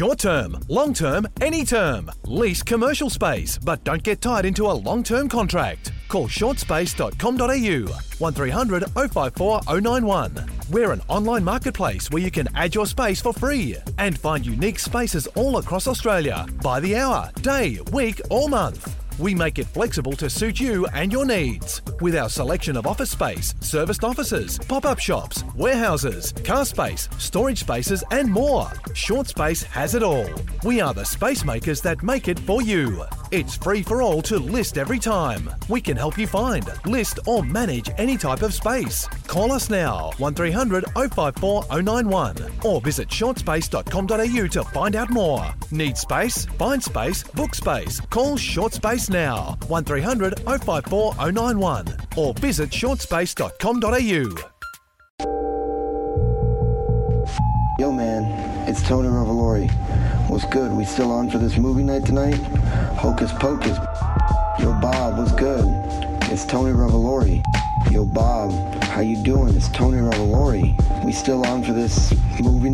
Short term, long term, any term. Lease commercial space, but don't get tied into a long-term contract. Call shortspace.com.au 1300 054 091. We're an online marketplace where you can add your space for free and find unique spaces all across Australia by the hour, day, week or month. We make it flexible to suit you and your needs. With our selection of office space, serviced offices, pop-up shops, warehouses, car space, storage spaces and more. Short Space has it all. We are the space makers that make it for you. It's free for all to list every time. We can help you find, list or manage any type of space. Call us now, 1300 054 091 or visit shortspace.com.au to find out more. Need space? Find space, book space. Call Short Space now, 1300 054 091 or visit shortspace.com.au. Yo man, it's Tony Revolori. What's good? We still on for this movie night tonight? Hocus Pocus. Yo Bob, what's good? It's Tony Revolori. Yo Bob, how you doing? It's Tony Revolori. We still on for this movie night?